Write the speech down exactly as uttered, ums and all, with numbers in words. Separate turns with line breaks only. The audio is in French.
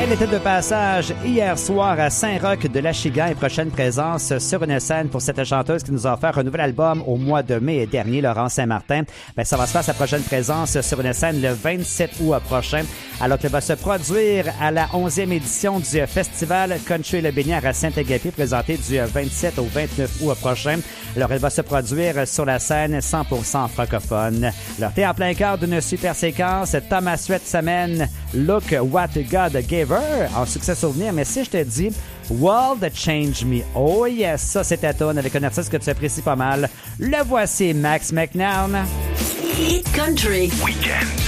Elle était de passage hier soir à Saint-Roch de l'Achigan et prochaine présence sur une scène pour cette chanteuse qui nous a offert un nouvel album au mois de mai dernier, Laurence Saint-Martin. Ben, ça va se faire sa prochaine présence sur une scène le vingt-sept août prochain, alors qu'elle va se produire à la onzième édition du festival Country Le Bénière à Saint-Agapi, présenté du vingt-sept au vingt-neuf août prochain. Alors, elle va se produire sur la scène cent pour cent francophone. Alors, t'es en plein cœur d'une super séquence. Thomas Sweat s'amène Look What God Gave Her en succès souvenir. Mais si je te dis World Change Me, oh yes, ça c'est ta tonne avec un artiste que tu apprécies pas mal. Le voici, Max McNown.
Hit Country
Weekend.